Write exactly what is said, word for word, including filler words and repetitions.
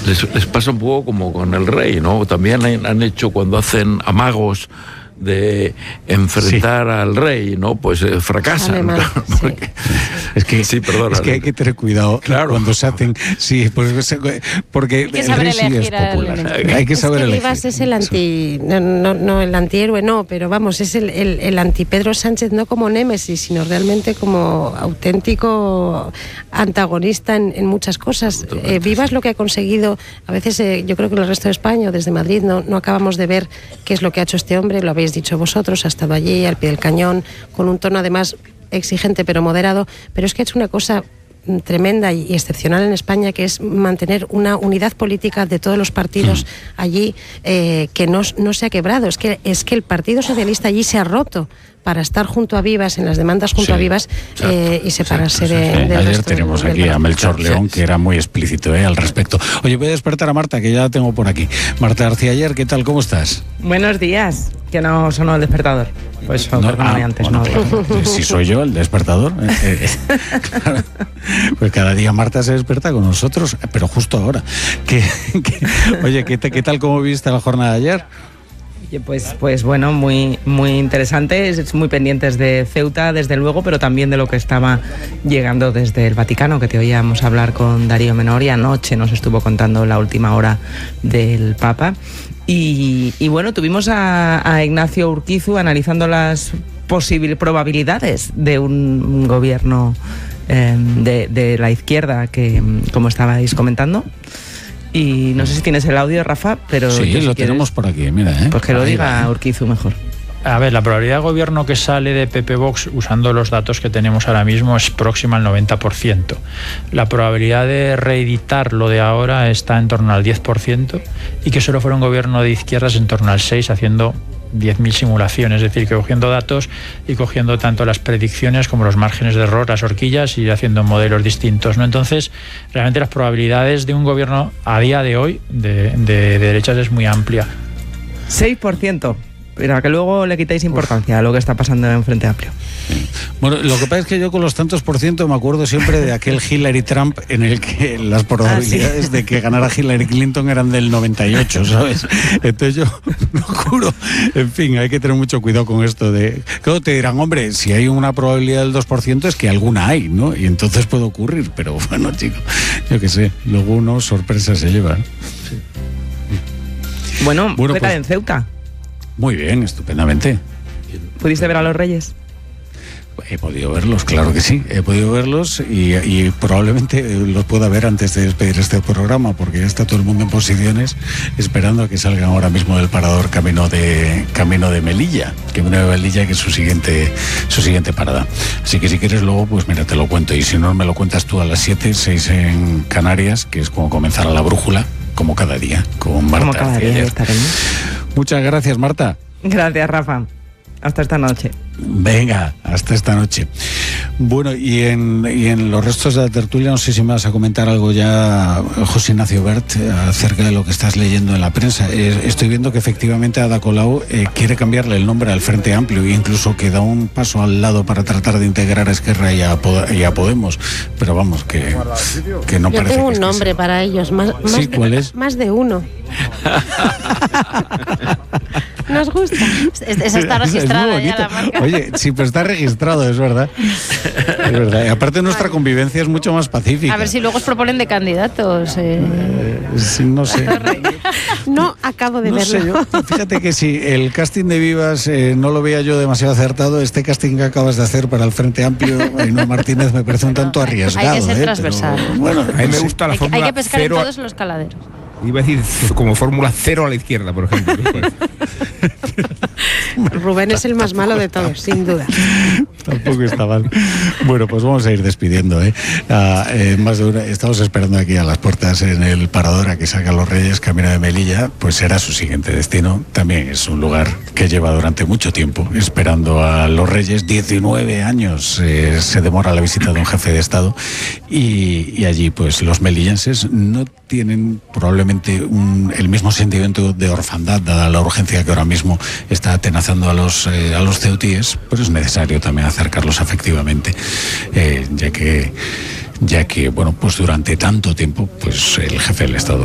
les, les pasa un poco como con el rey, ¿no? También han, han hecho cuando hacen amagos de enfrentar sí. al rey, ¿no? Pues eh, fracasan. Mal, claro, sí. porque, es que, sí, perdón, es que hay que tener cuidado claro. cuando se hacen, sí, pues, porque hay que el rey sí es popular. El... Hay que saber es que elegir. Rivas es el anti, no, no, no el antihéroe, no, pero vamos, es el, el, el anti Pedro Sánchez, no como némesis, sino realmente como auténtico antagonista en, en muchas cosas. Eh, Vivas lo que ha conseguido, a veces eh, yo creo que en el resto de España, o desde Madrid, no, no acabamos de ver qué es lo que ha hecho este hombre, lo habéis dicho vosotros, ha estado allí al pie del cañón, con un tono además exigente pero moderado, pero es que ha hecho una cosa tremenda y excepcional en España, que es mantener una unidad política de todos los partidos mm. allí, eh, que no, no se ha quebrado. Es que, es que el Partido Socialista allí se ha roto para estar junto a Vivas, en las demandas junto sí, a Vivas, eh, y separarse sí, sí, sí. de, del Ayer resto tenemos del, aquí del a Melchor sí, León, sí. que era muy explícito eh, al respecto. Oye, voy a despertar a Marta, que ya la tengo por aquí. Marta García Aller, ¿qué tal? ¿Cómo estás? Buenos días, que no sonó el despertador. Pues no, perdóname ah, antes, bueno, no. Claro. Si soy yo el despertador. Eh, eh, claro. Pues cada día Marta se despierta con nosotros, pero justo ahora. ¿Qué, qué, oye, ¿qué, ¿qué tal? ¿Cómo viste la jornada de ayer? Pues, pues bueno, muy, muy interesante, es muy pendientes de Ceuta, desde luego, pero también de lo que estaba llegando desde el Vaticano, que te oíamos hablar con Darío Menor y anoche nos estuvo contando la última hora del Papa. Y, y bueno, tuvimos a, a Ignacio Urquizu analizando las posibles probabilidades de un, un gobierno eh, de, de la izquierda, que como estabais comentando. Y no sé si tienes el audio, Rafa, pero... Sí, yo, si lo quieres, tenemos por aquí, mira. ¿eh? Pues que lo Ahí diga va. Urquizu mejor. A ver, la probabilidad de gobierno que sale de P P Vox, usando los datos que tenemos ahora mismo, es próxima al noventa por ciento. La probabilidad de reeditar lo de ahora está en torno al diez por ciento y que solo fuera un gobierno de izquierdas en torno al seis por ciento, haciendo diez mil simulaciones, es decir, que cogiendo datos y cogiendo tanto las predicciones como los márgenes de error, las horquillas, y haciendo modelos distintos, ¿no? Entonces, realmente las probabilidades de un gobierno a día de hoy de, de, de derechas es muy amplia. seis por ciento. Pero que luego le quitáis importancia a lo que está pasando en Frente Amplio. Bueno, lo que pasa es que yo con los tantos por ciento me acuerdo siempre de aquel Hillary Trump en el que las probabilidades ah, ¿sí? de que ganara Hillary Clinton eran del noventa y ocho, ¿sabes? Entonces yo lo juro. En fin, hay que tener mucho cuidado con esto de... Claro, te dirán, hombre, si hay una probabilidad del dos por ciento es que alguna hay, ¿no? Y entonces puede ocurrir, pero bueno, chico, yo qué sé, luego uno sorpresa se lleva, ¿no? Sí. Bueno, bueno, ¿qué tal pues, en Ceuta? Muy bien, estupendamente. ¿Pudiste ver a los Reyes? He podido verlos, claro que sí, he podido verlos y, y probablemente los pueda ver antes de despedir este programa, porque ya está todo el mundo en posiciones esperando a que salgan ahora mismo del parador camino de camino de Melilla, camino de Melilla, que es su siguiente su siguiente parada. Así que si quieres luego, pues mira, te lo cuento, y si no, me lo cuentas tú a las siete, seis en Canarias, que es como comenzar a la brújula, como cada día, con Marta. Como cada día estaremos. Muchas gracias, Marta. Gracias, Rafa. Hasta esta noche. Venga, hasta esta noche. Bueno, y en, y en los restos de la tertulia, no sé si me vas a comentar algo ya, José Ignacio Bert, acerca de lo que estás leyendo en la prensa. Eh, estoy viendo que efectivamente Ada Colau eh, quiere cambiarle el nombre al Frente Amplio e incluso que da un paso al lado para tratar de integrar a Esquerra y a, y a Podemos. Pero vamos, que, que no Yo parece tengo que un nombre sea. para ellos, más, más, ¿Sí? de, ¿Cuál es? más de uno. ¿Nos gusta? Esa está registrada ya la marca. Oye, sí, pero está registrado, es verdad. Es verdad. Y aparte nuestra convivencia es mucho más pacífica. A ver si luego os proponen de candidatos. Eh. Eh, sí, no sé. No acabo de no verlo. Sé yo. Fíjate que si el casting de Vivas eh, no lo veía yo demasiado acertado, este casting que acabas de hacer para el Frente Amplio, Ainhoa Martínez, me parece un tanto arriesgado. Hay que ser eh, transversal. Pero, bueno, a mí me gusta la hay, fórmula hay que pescar cero en todos los caladeros. Iba a decir como fórmula cero a la izquierda, por ejemplo. Rubén es el más malo de todos, sin duda. Tampoco está mal. Bueno, pues vamos a ir despidiendo, ¿eh? Ah, eh, más de una, estamos esperando aquí a las puertas en el parador a que salgan los Reyes, camino de Melilla, pues será su siguiente destino. También es un lugar que lleva durante mucho tiempo esperando a los Reyes. diecinueve años eh, se demora la visita de un jefe de Estado y, y allí pues los melillenses no tienen probablemente un, el mismo sentimiento de orfandad, dada la urgencia que ahora mismo está atenazando a los, eh, a los ceutíes, pero es necesario también acercarlos afectivamente, eh, ya que, ya que bueno, pues durante tanto tiempo pues el jefe del Estado